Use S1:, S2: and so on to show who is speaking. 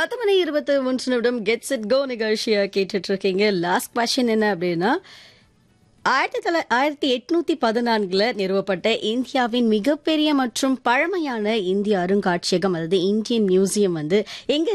S1: 10:21 gets it go நிகழ்ச்சியை கேட்டுட்டு இருக்கீங்க. லாஸ்ட் கொஸ்டின் என்ன அப்படின்னா 1814 நிறுவப்பட்ட இந்தியாவின் மிகப்பெரிய மற்றும் பழமையான இந்திய அருங்காட்சியகம், அதாவது இந்தியன் மியூசியம் எங்க